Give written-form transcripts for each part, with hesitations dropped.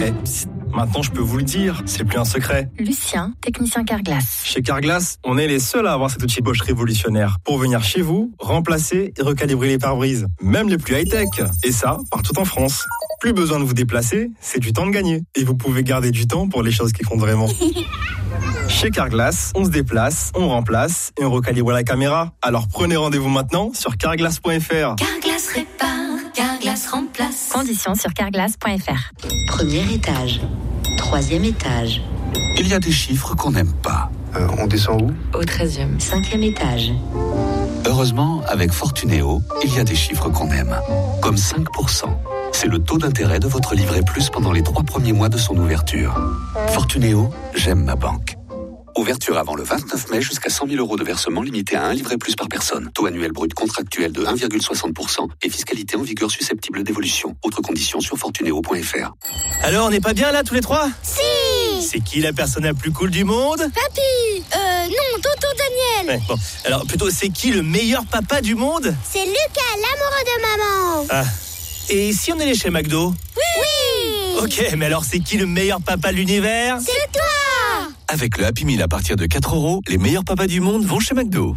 psst, maintenant je peux vous le dire, c'est plus un secret. Lucien, technicien Carglass. Chez Carglass, on est les seuls à avoir cet outil Bosch révolutionnaire pour venir chez vous, remplacer et recalibrer les pare-brises, même les plus high-tech. Et ça, partout en France. Plus besoin de vous déplacer, c'est du temps de gagner. Et vous pouvez garder du temps pour les choses qui comptent vraiment. Chez Carglass, on se déplace, on remplace et on recalibre la caméra. Alors prenez rendez-vous maintenant sur carglass.fr. Carglass répare, Carglass remplace. Conditions sur carglass.fr. Premier étage, troisième étage. Il y a des chiffres qu'on n'aime pas. On descend où ? Au 13e, cinquième étage. Heureusement, avec Fortunéo, il y a des chiffres qu'on aime. Comme 5%. C'est le taux d'intérêt de votre livret plus pendant les 3 premiers mois de son ouverture. Fortunéo, j'aime ma banque. Ouverture avant le 29 mai jusqu'à 100 000 € de versement limité à un livret plus par personne. Taux annuel brut contractuel de 1,60% et fiscalité en vigueur susceptible d'évolution. Autres conditions sur fortunéo.fr. Alors, on n'est pas bien là tous les trois ? Si. C'est qui la personne la plus cool du monde ? Papy. Non, tonton Daniel. Ouais, bon. Alors, plutôt, c'est qui le meilleur papa du monde ? C'est Lucas, l'amoureux de maman. Ah. Et si on allait chez McDo ? Oui. Ok, mais alors c'est qui le meilleur papa de l'univers ? C'est toi. Avec le Happy Meal à partir de 4 €, les meilleurs papas du monde vont chez McDo.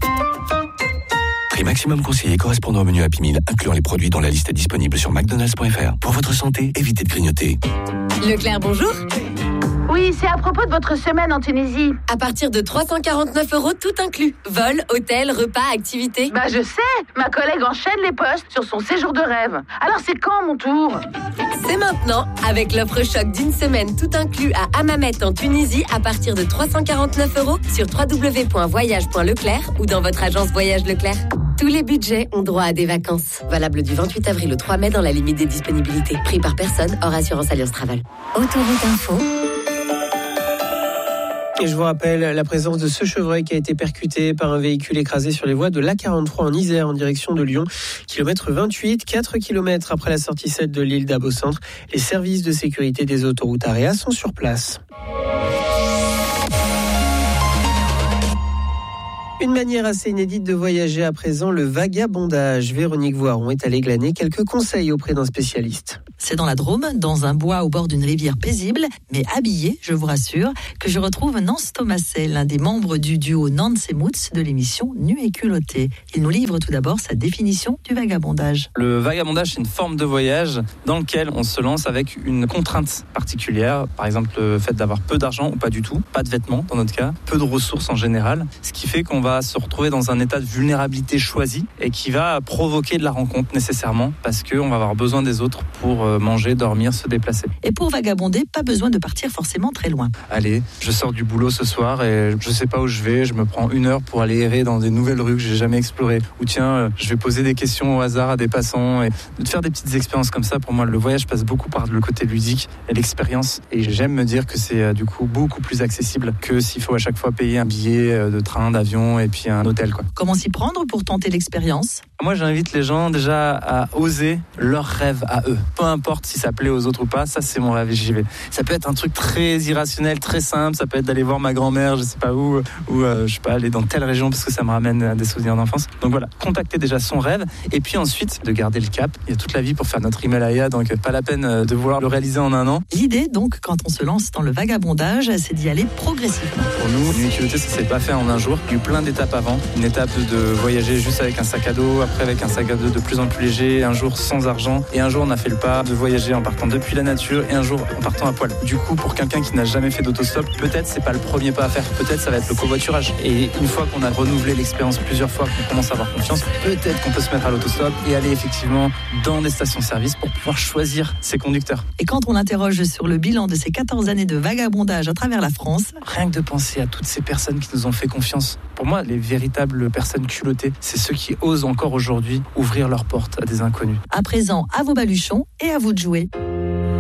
Prix maximum conseillé correspondant au menu Happy Meal, incluant les produits dont la liste est disponible sur mcdonalds.fr. Pour votre santé, évitez de grignoter. Leclerc, bonjour. Oui, c'est à propos de votre semaine en Tunisie. À partir de 349 € tout inclus. Vol, hôtel, repas, activités. Bah je sais, ma collègue enchaîne les postes sur son séjour de rêve. Alors c'est quand mon tour ? C'est maintenant, avec l'offre choc d'une semaine tout inclus à Hammamet en Tunisie à partir de 349 € sur www.voyage.leclerc ou dans votre agence Voyage Leclerc. Tous les budgets ont droit à des vacances. Valable du 28 avril au 3 mai dans la limite des disponibilités. Prix par personne, hors assurance Alliance Travel. Autoroute Info. Et je vous rappelle la présence de ce chevreuil qui a été percuté par un véhicule écrasé sur les voies de l'A43 en Isère en direction de Lyon. Kilomètre 28, 4 km après la sortie 7 de l'île d'Abo-Centre. Les services de sécurité des autoroutes AREA sont sur place. Une manière assez inédite de voyager à présent, le vagabondage. Véronique Voiron est allée glaner quelques conseils auprès d'un spécialiste. C'est dans la Drôme, dans un bois au bord d'une rivière paisible, mais habillé, je vous rassure, que je retrouve Nance Thomaset, l'un des membres du duo Nance et Moots de l'émission Nu et culotté. Il nous livre tout d'abord sa définition du vagabondage. Le vagabondage, c'est une forme de voyage dans lequel on se lance avec une contrainte particulière. Par exemple, le fait d'avoir peu d'argent ou pas du tout, pas de vêtements dans notre cas, peu de ressources en général, ce qui fait qu'on va se retrouver dans un état de vulnérabilité choisi et qui va provoquer de la rencontre nécessairement parce qu'on va avoir besoin des autres pour manger, dormir, se déplacer. Et pour vagabonder, pas besoin de partir forcément très loin. Allez, je sors du boulot ce soir et je sais pas où je vais, je me prends 1 heure pour aller errer dans des nouvelles rues que j'ai jamais explorées. Ou tiens, je vais poser des questions au hasard à des passants et de faire des petites expériences comme ça. Pour moi, le voyage passe beaucoup par le côté ludique et l'expérience. Et j'aime me dire que c'est du coup beaucoup plus accessible que s'il faut à chaque fois payer un billet de train, d'avion et puis un hôtel, quoi. Comment s'y prendre pour tenter l'expérience ? Moi, j'invite les gens déjà à oser leur rêve à eux. Peu importe si ça plaît aux autres ou pas, ça c'est mon rêve et j'y vais. Ça peut être un truc très irrationnel, très simple. Ça peut être d'aller voir ma grand-mère, je sais pas où, ou je sais pas, aller dans telle région parce que ça me ramène à des souvenirs d'enfance. Donc voilà, contacter déjà son rêve et puis ensuite de garder le cap. Il y a toute la vie pour faire notre Himalaya, donc pas la peine de vouloir le réaliser en 1 an. L'idée donc, quand on se lance dans le vagabondage, c'est d'y aller progressivement. Pour nous, Nu et culotté, ça s'est pas fait en 1 jour. Il y a eu plein d'étapes avant. Une étape de voyager juste avec un sac à dos, après avec un sac à dos de plus en plus léger, un jour sans argent, et un jour on a fait le pas de voyager en partant depuis la nature et un jour en partant à poil. Du coup, pour quelqu'un qui n'a jamais fait d'autostop, peut-être c'est pas le premier pas à faire, peut-être ça va être le covoiturage. Et une fois qu'on a renouvelé l'expérience plusieurs fois, qu'on commence à avoir confiance, peut-être qu'on peut se mettre à l'autostop et aller effectivement dans des stations-service pour pouvoir choisir ses conducteurs. Et quand on l'interroge sur le bilan de ces 14 années de vagabondage à travers la France, rien que de penser à toutes ces personnes qui nous ont fait confiance. Pour moi, les véritables personnes culottées, c'est ceux qui osent encore aujourd'hui ouvrir leurs portes à des inconnus. À présent, à vos baluchons et à vous de jouer.